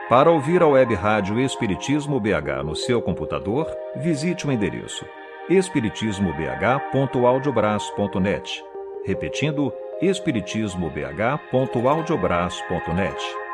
Para ouvir a web rádio Espiritismo BH no seu computador, visite o endereço espiritismobh.audiobraço.net. Repetindo, espiritismobh.audiobraço.net.